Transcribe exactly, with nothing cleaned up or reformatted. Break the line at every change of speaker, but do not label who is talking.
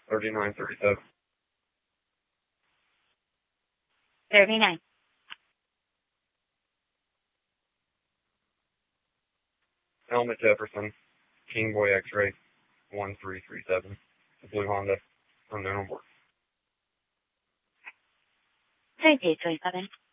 thirty-nine thirty-seven.
thirty-nine.
Helmet Jefferson, King Boy X-Ray, one three three seven. The blue Honda, unknown on board.
thirty-eight twenty-seven.